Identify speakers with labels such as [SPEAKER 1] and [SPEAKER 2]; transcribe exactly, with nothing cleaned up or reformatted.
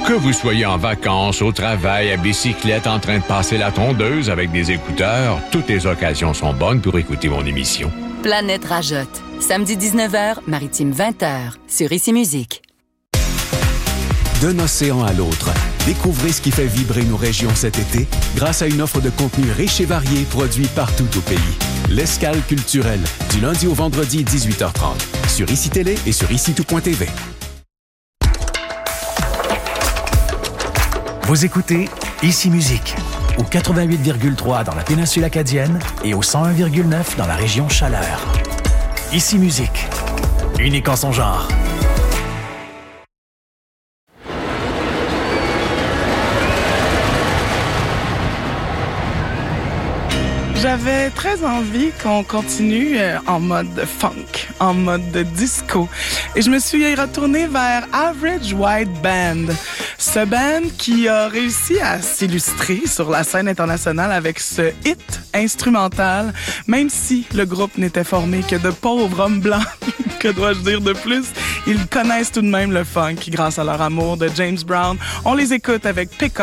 [SPEAKER 1] Que vous soyez en vacances, au travail, à bicyclette, en train de passer la tondeuse avec des écouteurs, toutes les occasions sont bonnes pour écouter mon émission.
[SPEAKER 2] Planète Rajotte. Samedi dix-neuf heures, Maritime vingt heures, sur Ici Musique.
[SPEAKER 3] D'un océan à l'autre, découvrez ce qui fait vibrer nos régions cet été grâce à une offre de contenu riche et varié produit partout au pays. L'Escale culturelle, du lundi au vendredi, dix-huit heures trente, sur Ici Télé et sur ici tout point t v.
[SPEAKER 4] Vous écoutez Ici Musique, au quatre-vingt-huit virgule trois dans la péninsule acadienne et au cent un virgule neuf dans la région Chaleur. Ici Musique, unique en son genre.
[SPEAKER 5] J'avais très envie qu'on continue euh, en mode funk, en mode disco. Et je me suis retournée vers Average White Band. Ce band qui a réussi à s'illustrer sur la scène internationale avec ce hit instrumental, même si le groupe n'était formé que de pauvres hommes blancs. Que dois-je dire de plus? Ils connaissent tout de même le funk grâce à leur amour de James Brown. On les écoute avec Pick Up